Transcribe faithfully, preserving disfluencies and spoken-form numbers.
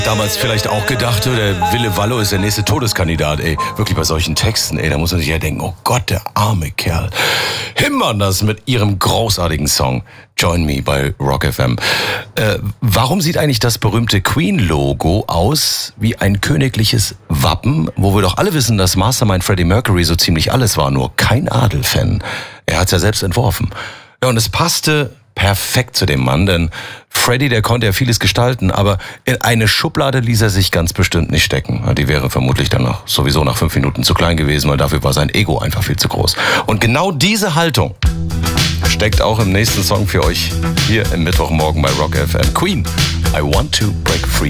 Damals vielleicht auch gedacht, der Wille Wallo ist der nächste Todeskandidat, ey. Wirklich bei solchen Texten, ey, da muss man sich ja denken, oh Gott, der arme Kerl. Himmern das mit ihrem großartigen Song Join Me bei Rock F M. Äh, warum sieht eigentlich das berühmte Queen-Logo aus wie ein königliches Wappen, wo wir doch alle wissen, dass Mastermind Freddie Mercury so ziemlich alles war, nur kein Adel-Fan. Er hat's ja selbst entworfen. Ja, und es passte perfekt zu dem Mann, denn Freddie, der konnte ja vieles gestalten, aber in eine Schublade ließ er sich ganz bestimmt nicht stecken. Die wäre vermutlich dann noch, sowieso nach fünf Minuten zu klein gewesen, weil dafür war sein Ego einfach viel zu groß. Und genau diese Haltung steckt auch im nächsten Song für euch hier im Mittwochmorgen bei Rock F M. Queen, I Want to Break Free.